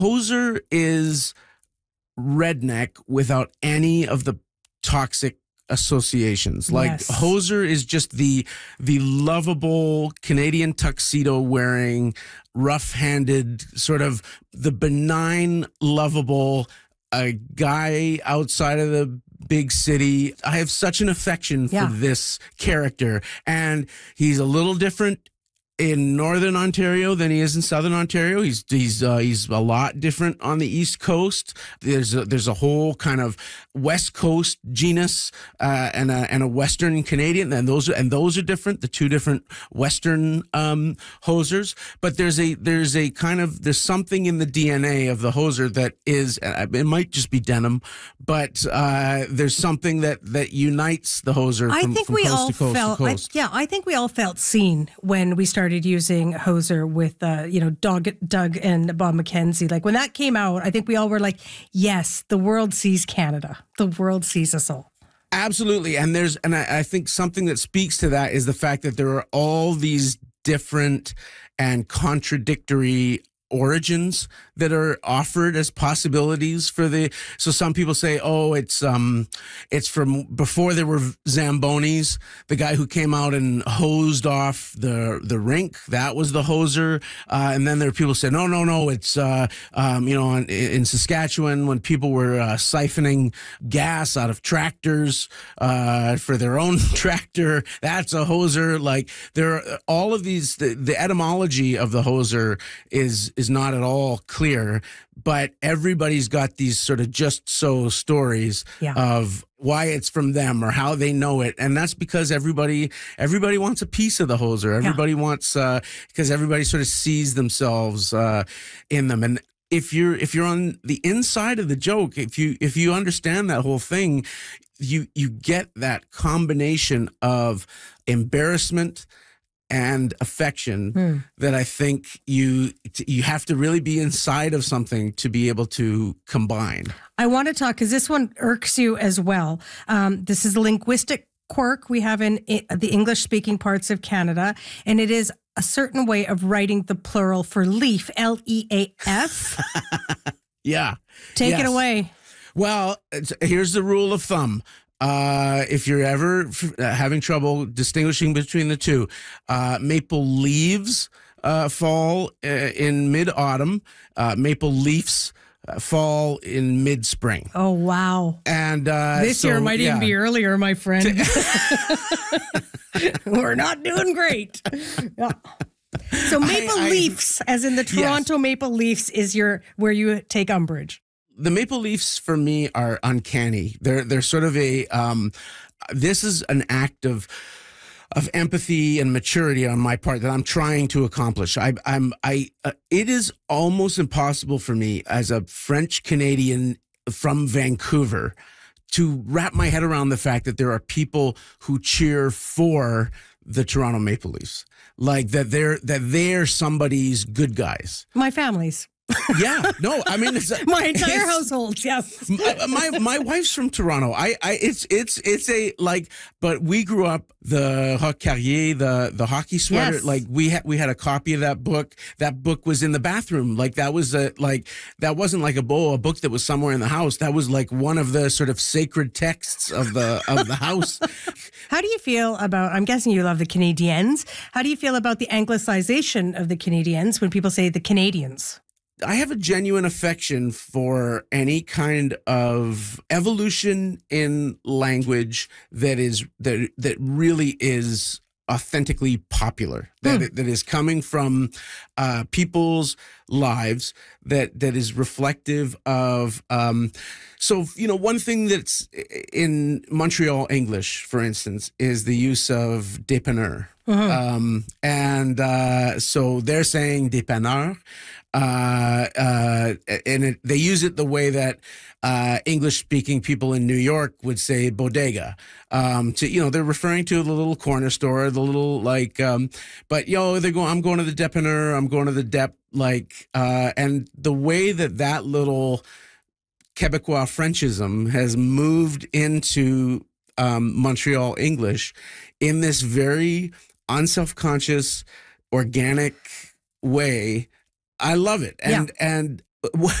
Hoser is redneck without any of the toxic associations. Like Yes. Hoser is just the lovable Canadian tuxedo wearing, rough-handed, sort of the benign, lovable guy outside of the big city. I have such an affection for Yeah. this character, and he's a little different in Northern Ontario than he is in Southern Ontario. He's a lot different on the East Coast. There's a whole kind of West Coast genus and a Western Canadian, and those are different. The two different Western hosers, but there's something in the DNA of the hoser that is, it might just be denim, but there's something that unites the hoser. I From think from we coast all to coast felt, to coast. I think we all felt seen when we started using Hoser with, Doug and Bob McKenzie. Like when that came out, I think we all were like, yes, the world sees Canada. The world sees us all. Absolutely. And I think something that speaks to that is the fact that there are all these different and contradictory origins that are offered as possibilities so some people say, oh, it's from before there were Zambonis, the guy who came out and hosed off the rink, that was the hoser. And then there are people who say, no, it's in Saskatchewan when people were siphoning gas out of tractors for their own tractor, that's a hoser. Like there are all of these, the etymology of the hoser is not at all clear, but everybody's got these sort of just so stories of why it's from them or how they know it. And that's because everybody wants a piece of the hoser. Everybody wants, because everybody sort of sees themselves in them. And if you're on the inside of the joke, if you understand that whole thing, you get that combination of embarrassment and affection that I think you have to really be inside of something to be able to combine. I want to talk, because this one irks you as well. This is a linguistic quirk we have in the English-speaking parts of Canada, and it is a certain way of writing the plural for leaf, L-E-A-F. Yeah. Take it away. Well, here's the rule of thumb. If you're ever having trouble distinguishing between the two, maple leaves fall in mid-autumn. Maple leafs fall in mid-spring. Oh, wow. And this year might even be earlier, my friend. We're not doing great. Yeah. So Maple Leafs, as in the Toronto Maple Leafs, is where you take umbrage. The Maple Leafs for me are uncanny. They're sort of this is an act of empathy and maturity on my part that I'm trying to accomplish. It is almost impossible for me as a French Canadian from Vancouver to wrap my head around the fact that there are people who cheer for the Toronto Maple Leafs, like that they're somebody's good guys. My family's. Yeah, no, I mean my entire household. Yes, my wife's from Toronto. It's a but we grew up the Hockey Carrier, the hockey sweater. Yes. Like we had a copy of that book. That book was in the bathroom. Like that was that wasn't like a book that was somewhere in the house. That was like one of the sort of sacred texts of the house. How do you feel about? I'm guessing you love the Canadiens. How do you feel about the anglicization of the Canadiens when people say the Canadians? I have a genuine affection for any kind of evolution in language that really is authentically popular, that is coming from people's lives, that is reflective of. So, one thing that's in Montreal English, for instance, is the use of dépanneur. So they're saying dépanneur. They use it the way that English-speaking people in New York would say bodega. They're referring to the little corner store, the little but they're going. I'm going to the dépanneur. I'm going to the dep. And the way that little Quebecois Frenchism has moved into Montreal English in this very unselfconscious, organic way. I love it. And